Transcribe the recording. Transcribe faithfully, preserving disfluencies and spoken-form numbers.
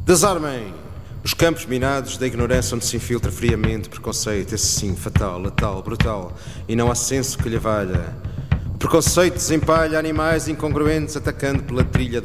Desarmem os campos minados da ignorância onde se infiltra friamente preconceito, esse sim, fatal, letal, brutal, e não há senso que lhe valha. O preconceito desempalha animais incongruentes atacando pela trilha